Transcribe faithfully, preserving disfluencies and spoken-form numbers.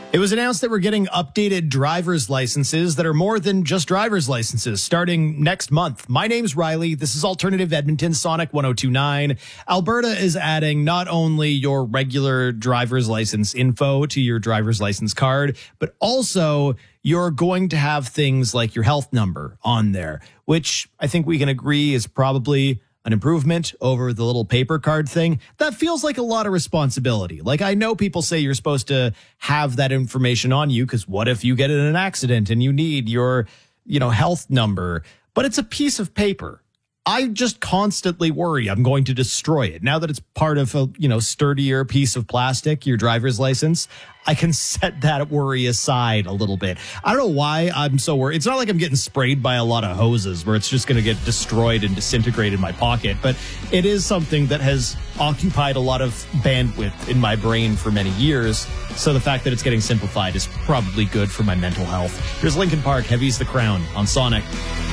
It was announced that we're getting updated driver's licenses that are more than just driver's licenses starting next month. My name's Riley. This is Alternative Edmonton, Sonic one oh two point nine. Alberta is adding not only your regular driver's license info to your driver's license card, but also you're going to have things like your health number on there, which I think we can agree is probably an improvement over the little paper card thing. That feels like a lot of responsibility. Like, I know people say you're supposed to have that information on you because what if you get in an accident and you need your, you know, health number, but it's a piece of paper. I just constantly worry I'm going to destroy it. Now that it's part of a, you know, sturdier piece of plastic, your driver's license, I can set that worry aside a little bit. I don't know why I'm so worried. It's not like I'm getting sprayed by a lot of hoses where it's just going to get destroyed and disintegrate in my pocket, but it is something that has occupied a lot of bandwidth in my brain for many years. So the fact that it's getting simplified is probably good for my mental health. Here's Linkin Park, Heavy's the Crown on Sonic.